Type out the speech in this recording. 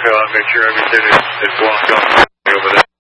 make sure everything is blocked off over there.